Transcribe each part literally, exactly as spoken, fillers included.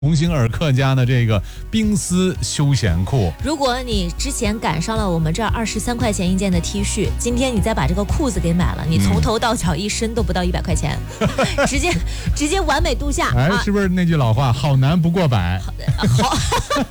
鸿星尔克家的这个冰丝休闲裤。 如果你之前赶上了我们这儿二十三块钱一件的 T 恤，今天你再把这个裤子给买了，你从头到脚一身都不到一百块钱，嗯、直接直接完美度夏。 哎，啊、是不是那句老话，好男不过百？ 好。好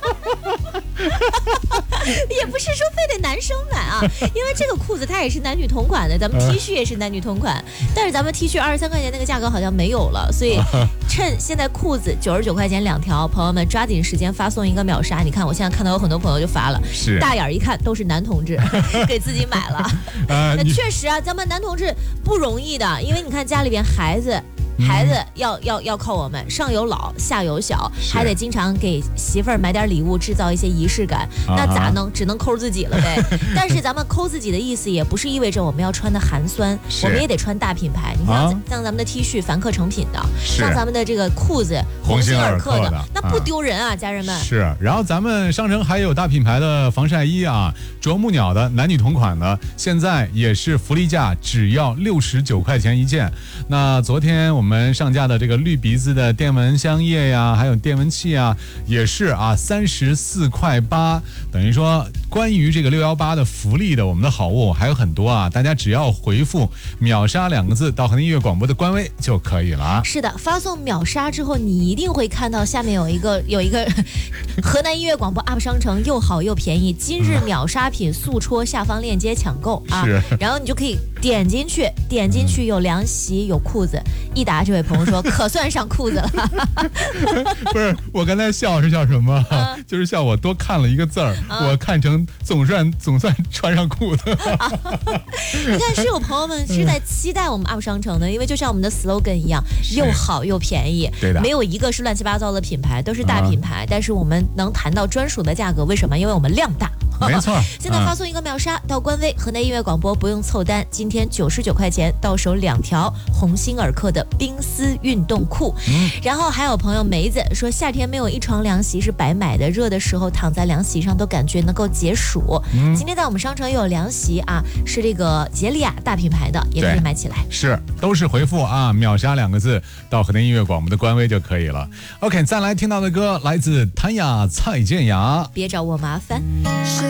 也不是说非得男生买啊，因为这个裤子它也是男女同款的，咱们 T 恤也是男女同款，但是咱们 T 恤二十三块钱那个价格好像没有了，所以趁现在裤子九十九块钱两条，朋友们抓紧时间发送一个秒杀。你看我现在看到有很多朋友就发了， 是大眼一看都是男同志给自己买了。呃、那确实啊，咱们男同志不容易的，因为你看家里边孩子。孩子要要要靠我们，上有老下有小，还得经常给媳妇儿买点礼物，制造一些仪式感。那咋弄？只能抠自己了呗。但是咱们抠自己的意思也不是意味着我们要穿的寒酸，我们也得穿大品牌。你看，像咱们的 T 恤凡客诚品的，像咱们的这个裤子鸿星尔克的，那不丢人啊，家人们。 是，然后咱们商城还有大品牌的防晒衣啊，啄木鸟的男女同款的，现在也是福利价，只要六十九块钱一件。那昨天我们。我们上架的这个绿鼻子的电蚊香液呀，还有电蚊器啊，也是啊，三十四块八。等于说，关于这个六幺八的福利的，我们的好物还有很多啊，大家只要回复“秒杀”两个字到河南音乐广播的官微就可以了。 是的，发送秒杀之后，你一定会看到下面有一个有一个河南音乐广播 U P 商城又好又便宜，今日秒杀品速戳下方链接抢购啊，然后你就可以点进去，点进去有凉席有裤子，一打。这位朋友说可算上裤子了。 不是，我刚才笑是笑什么、啊、就是笑我多看了一个字儿、啊、我看成总算总算穿上裤子、啊、 你看是有朋友们是在期待我们 U P 商城的，因为就像我们的 slogan 一样，又好又便宜， 对的， 没有一个是乱七八糟的品牌，都是大品牌、啊、但是我们能谈到专属的价格，为什么？因为我们量大。 没错， 现在发送一个秒杀、嗯、到官微河南音乐广播，不用凑单，今天九十九块钱到手两条鸿星尔克的冰丝运动裤、嗯、然后还有朋友梅子说，夏天没有一床凉席是白买的，热的时候躺在凉席上都感觉能够解暑、嗯、今天在我们商城也有凉席啊，是这个杰利亚大品牌的，也可以买起来。 是，都是回复啊秒杀两个字到河南音乐广播的官微就可以了。 OK， 再来听到的歌来自谭雅蔡健雅， 别找我麻烦。